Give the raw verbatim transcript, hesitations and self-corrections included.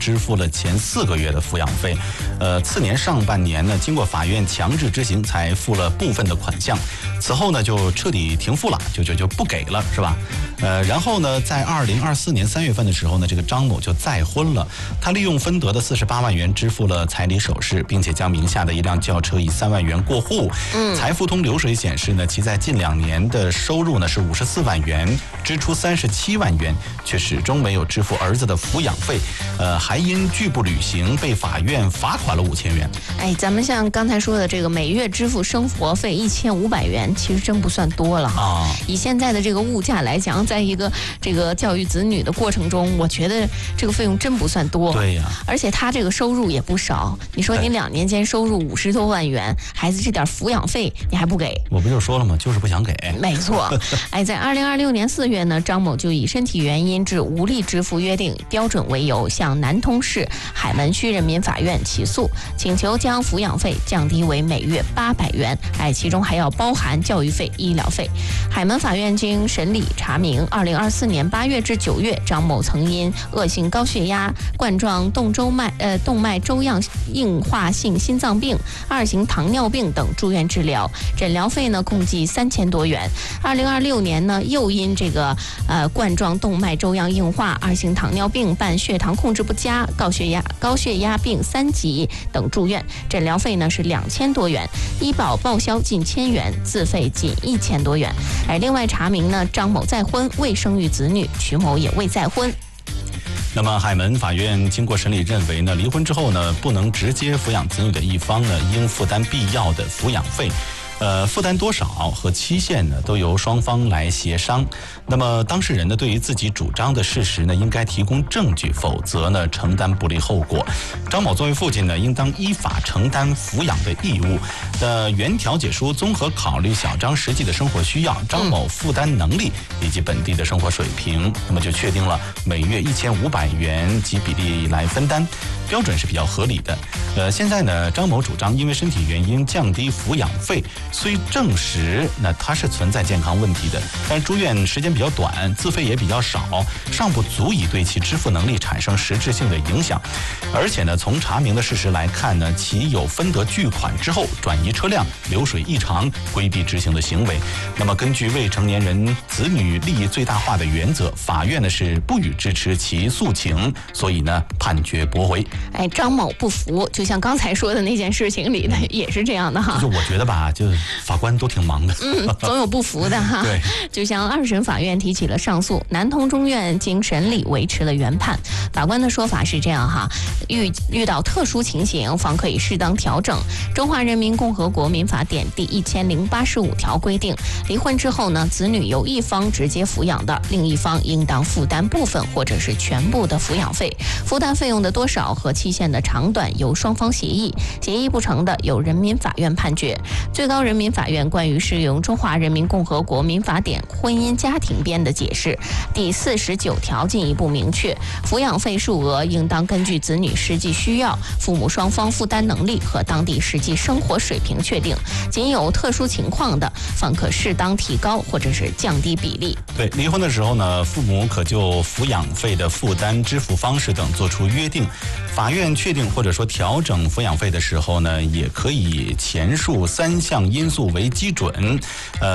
支付了前四个月的抚养费，呃，次年上半年呢，经过法院强制执行，才付了部分的款项，此后呢就彻底停付了，就就就不给了，是吧？呃，然后呢，在二零二四年三月份的时候呢，这个张某就再婚了，他利用分得的四十八万元支付了彩礼首饰，并且将名下的一辆轿车以三万元过户。嗯，财付通流水显示呢，其在近两年的收入呢是五十四万元，支出三十七万元，却始终没有支付儿子的抚养费，呃，还因拒不履行被法院罚款了五千元。 哎，咱们像刚才说的这个每月支付生活费一千五百元，其实真不算多了哈。啊，以现在的这个物价来讲，在一个这个教育子女的过程中，我觉得这个费用真不算多。 对呀， 而且他这个收入也不少。你说你两年间收入五十多万元，孩子这点抚养费你还不给？ 我不就说了吗？就是不想给。 没错。哎，在二零二六年四月呢，张某就以身体原因致无力支付约定标准为由，向南通市海门区人民法院起诉，请求将抚养费降低为每月八百元。哎，其中还要包含教育费、医疗费。海门法院经审理查明，二零二四年八月至九月，张某曾因恶性高血压、冠状动周脉呃动脉粥样硬化性心脏病、二型糖尿病等住院治疗，诊疗费呢共计三千多元。二零二六年呢，又因这个呃冠状动脉粥样硬化、二型糖尿病伴血糖控制不佳、高血压高血压病三级等住院，诊疗费呢是两千多元，医保报销近千元，自费仅一千多元。哎，另外查明呢，张某再婚，未生育子女，曲某也未再婚。 那么海门法院经过审理认为呢，离婚之后呢，不能直接抚养子女的一方呢，应负担必要的抚养费。呃，负担多少和期限呢，都由双方来协商。那么当事人呢，对于自己主张的事实呢，应该提供证据，否则呢，承担不利后果。张某作为父亲呢，应当依法承担抚养的义务。的原调解书综合考虑小张实际的生活需要、张某负担能力以及本地的生活水平，那么就确定了每月一千五百元及比例来分担，标准是比较合理的。呃，现在呢，张某主张因为身体原因降低抚养费。虽证实那他是存在健康问题的，但住院时间比较短，自费也比较少，尚不足以对其支付能力产生实质性的影响。而且呢，从查明的事实来看呢，其有分得巨款之后转移车辆、流水异常、规避执行的行为。那么根据未成年人子女利益最大化的原则，法院呢是不予支持其诉请，所以呢判决驳回。 哎，张某不服，就像刚才说的那件事情里的也是这样的哈。 就我觉得吧，就法官都挺忙的， 嗯，总有不服的哈。 对， 就像二审法院提起了上诉，南通中院经审理维持了原判。法官的说法是这样哈，遇遇到特殊情形，方可以适当调整。中华人民共和国民法典第一千零八十五条规定，离婚之后呢，子女由一方直接抚养的，另一方应当负担部分或者是全部的抚养费。负担费用的多少和期限的长短由双方协议，协议不成的由人民法院判决。最高人民法院关于适用中华人民共和国民法典婚姻家庭编的解释第四十九条进一步明确，抚养费数额应当根据子女实际需要、父母双方负担能力和当地实际生活水平确定，仅有特殊情况的，方可适当提高或者是降低比例。 对，离婚的时候呢，父母可就抚养费的负担、支付方式等作出约定。法院确定或者说调整抚养费的时候呢，也可以前述三项因素为基准，呃。